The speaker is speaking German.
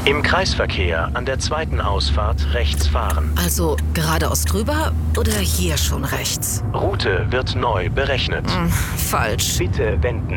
Im Kreisverkehr an der zweiten Ausfahrt rechts fahren. Also geradeaus drüber oder hier schon rechts? Route wird neu berechnet. Falsch. Bitte wenden.